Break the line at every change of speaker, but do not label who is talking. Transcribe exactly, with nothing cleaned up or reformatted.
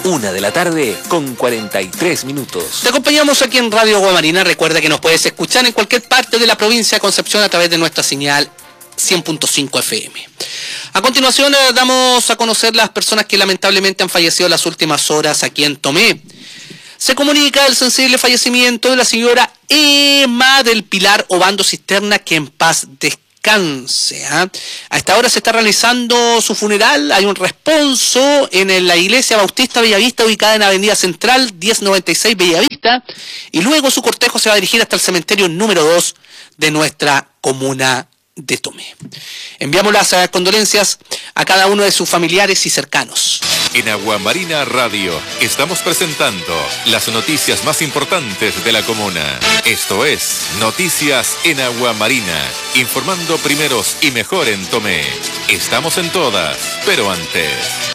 Una de la tarde con cuarenta y tres minutos.
Te acompañamos aquí en Radio Agua Marina. Recuerda que nos puedes escuchar en cualquier parte de la provincia de Concepción a través de nuestra señal cien punto cinco F M. A continuación, eh, damos a conocer las personas que lamentablemente han fallecido en las últimas horas aquí en Tomé. Se comunica el sensible fallecimiento de la señora Emma del Pilar Obando Cisterna, que en paz descanse. Canse, ¿eh? A esta hora se está realizando su funeral. Hay un responso en la iglesia Bautista Bellavista, ubicada en Avenida Central diez noventa y seis Bellavista, y luego su cortejo se va a dirigir hasta el cementerio número dos de nuestra comuna de Tomé. Enviamos las uh, condolencias a cada uno de sus familiares y cercanos.
En Agua Marina Radio estamos presentando las noticias más importantes de la comuna. Esto es Noticias en Agua Marina, informando primeros y mejor en Tomé. Estamos en todas, pero antes...